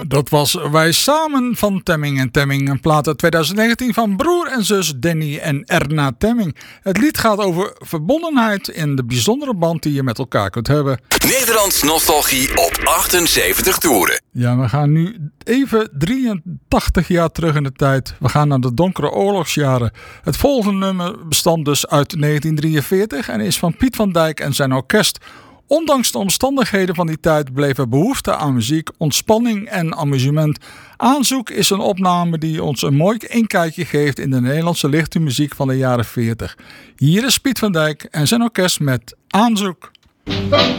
Dat was Wij Samen van Temming en Temming, een plaat uit 2019 van broer en zus Danny en Erna Temming. Het lied gaat over verbondenheid in de bijzondere band die je met elkaar kunt hebben. Nederlands nostalgie op 78 toeren. Ja, we gaan nu even 83 jaar terug in de tijd. We gaan naar de donkere oorlogsjaren. Het volgende nummer bestand dus uit 1943 en is van Piet van Dijk en zijn orkest. Ondanks de omstandigheden van die tijd bleef er behoefte aan muziek, ontspanning en amusement. Aanzoek is een opname die ons een mooi inkijkje geeft in de Nederlandse lichte muziek van de jaren 40. Hier is Piet van Dijk en zijn orkest met Aanzoek.